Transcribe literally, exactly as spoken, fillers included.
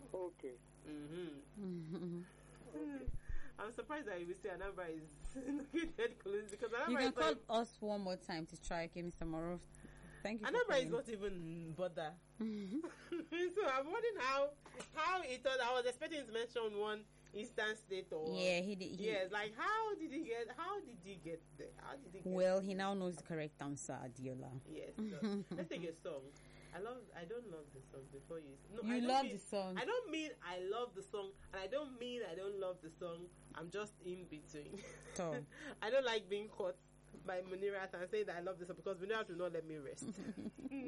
Okay. Mm-hmm. Okay. I'm surprised that you will say Anambra is located close because Anambra You can is call not, us one more time to try, okay, Mister Morov. Thank you. Anambra for is not even border. So I'm wondering how how it thought I was expecting to mention one Eastern state or Yeah, he did. He, yes, like how did he get? How did he get there? How did he get Well, there? he now knows the correct answer, Adiola. Yes. So let's take a song. I love. I don't love the song. Before you, no, I You don't love mean, the song. I don't mean I love the song, and I don't mean I don't love the song. I'm just in between. So. I don't like being caught by Munirat and saying that I love the song because Munirat will not let me rest.